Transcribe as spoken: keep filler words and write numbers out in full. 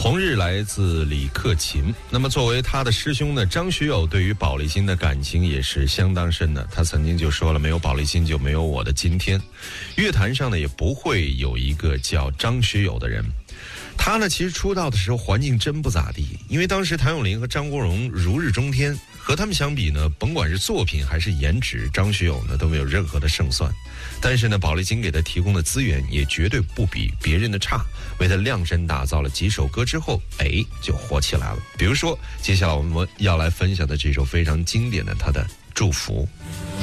红日来自李克勤。那么作为他的师兄呢，张学友对于宝丽金的感情也是相当深的。他曾经就说了，没有宝丽金就没有我的今天，乐坛上呢也不会有一个叫张学友的人。他呢其实出道的时候环境真不咋地，因为当时谭咏麟和张国荣如日中天，和他们相比呢，甭管是作品还是颜值，张学友呢都没有任何的胜算。但是呢，宝丽金给他提供的资源也绝对不比别人的差，为他量身打造了几首歌之后，哎，就火起来了。比如说接下来我们要来分享的这首非常经典的他的《祝福》。